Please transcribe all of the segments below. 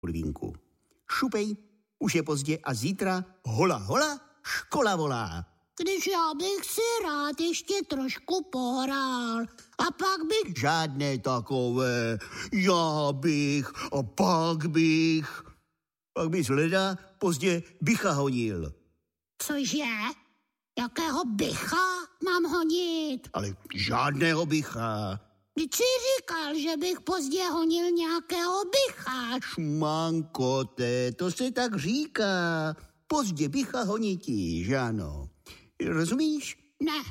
Hurvínku. Šupej, už je pozdě a zítra hola, škola volá. Když já bych si rád ještě trošku pohrál a pak bych... Žádné takové, já bych a pak bych. Pak bys leda pozdě bycha honil. Cože? Jakého bycha mám honit? Ale žádného bycha. Vždyť jsi říkal, že bych pozdě honil nějakého bycha. Šmankote, to se tak říká. Pozdě bycha honití, že ano? Rozumíš? Ne.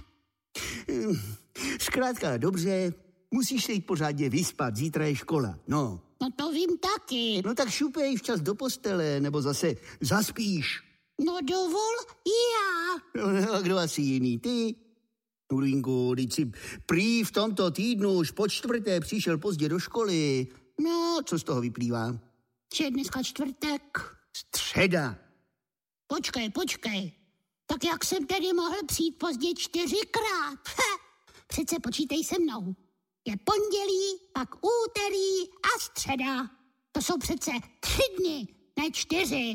Zkrátka dobře, musíš se jít pořádně vyspat, zítra je škola, no. No to vím taky. No tak šupej včas do postele, nebo zase zaspíš. No dovol já. No a kdo asi jiný, ty? Hurvínku, teď si prý v tomto týdnu už po čtvrté přišel pozdě do školy. No, co z toho vyplývá? Že je dneska čtvrtek. Středa. Počkej. Tak jak jsem tedy mohl přijít pozdě 4krát? Přece počítej se mnou. Je pondělí, pak úterý a středa. To jsou přece 3 dny, ne 4.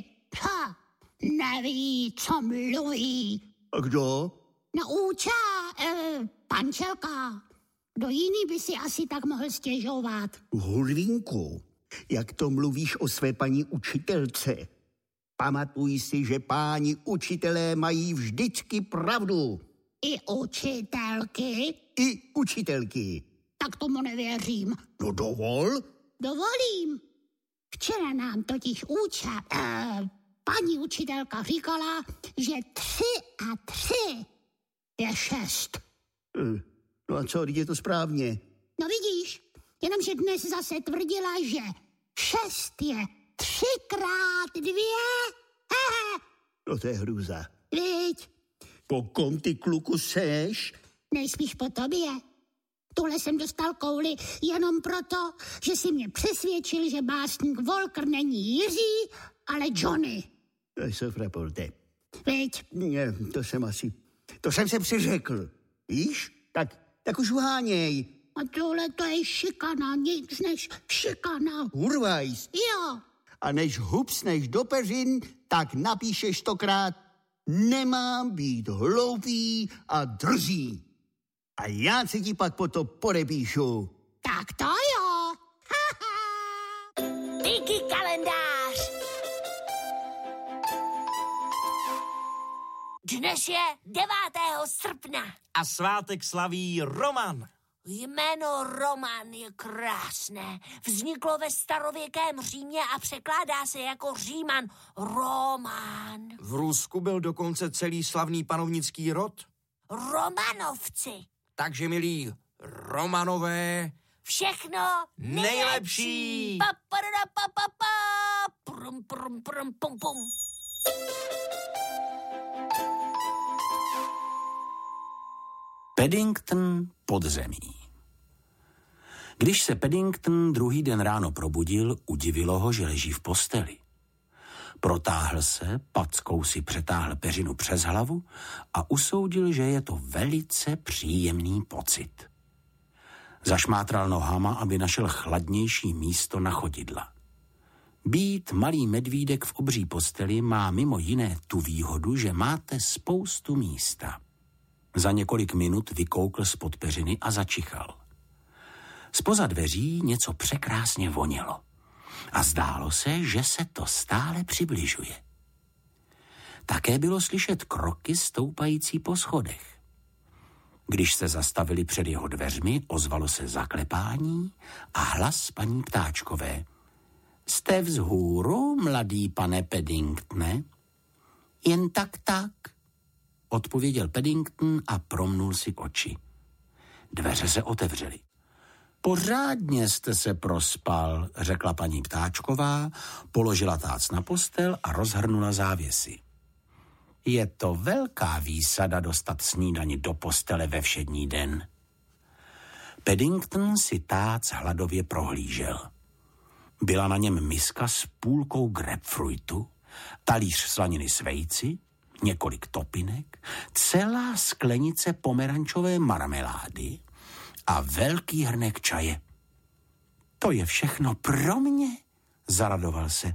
Neví, co mluví. A kdo? Naučá, pančelka. Kdo jiný by si asi tak mohl stěžovat? Hurvínku, jak to mluvíš o své paní učitelce? Pamatuj si, že páni učitelé mají vždycky pravdu. I učitelky? I učitelky. Tak tomu nevěřím. No dovol. Dovolím. Včera nám totiž paní učitelka říkala, že 3 a 3 je 6. No a co, je to správně? No vidíš, jenomže dnes zase tvrdila, že 6 je 3x2. No to je hrůza. Viď? Po kom ty, kluku, seš? Nejspíš po tobě. Tuhle jsem dostal kouli jenom proto, že si mě přesvědčil, že básník Volker není Jiří, ale Johnny. Sofraporte. Viď? To jsem se přiřekl. Víš? Tak už uháněj. A tohle to je šikana, nic než šikana. Urvajs. Jo. A než hupsneš do peřin, tak napíšeš 100krát: nemám být hloupý a drzý. A já si ti pak po to podepíšu. Tak to jo. Díky kalendář. Dnes je 9. srpna. A svátek slaví Roman. Jméno Roman je krásné. Vzniklo ve starověkém Římě a překládá se jako Říman. Roman. V Rusku byl dokonce celý slavný panovnický rod. Romanovci. Takže, milí Romanové, všechno nejlepší. Prum, pum, pum, pum. Paddington podzemí. Když se Paddington druhý den ráno probudil, udivilo ho, že leží v posteli. Protáhl se, packou si přetáhl peřinu přes hlavu a usoudil, že je to velice příjemný pocit. Zašmátral nohama, aby našel chladnější místo na chodidla. Být malý medvídek v obří posteli má mimo jiné tu výhodu, že máte spoustu místa. Za několik minut vykoukl spod peřiny a začichal. Zpoza dveří něco překrásně vonilo a zdálo se, že se to stále přibližuje. Také bylo slyšet kroky stoupající po schodech. Když se zastavili před jeho dveřmi, ozvalo se zaklepání a hlas paní Ptáčkové. Jste vzhůru, mladý pane Paddingtone? Jen tak, odpověděl Paddington a promnul si oči. Dveře se otevřely. Pořádně jste se prospal, řekla paní Ptáčková, položila tác na postel a rozhrnula závěsy. Je to velká výsada dostat snídani do postele ve všední den. Paddington si tác hladově prohlížel. Byla na něm miska s půlkou grapefruitu, talíř slaniny s vejci, několik topinek, celá sklenice pomerančové marmelády a velký hrnek čaje. To je všechno pro mě, Zaradoval se.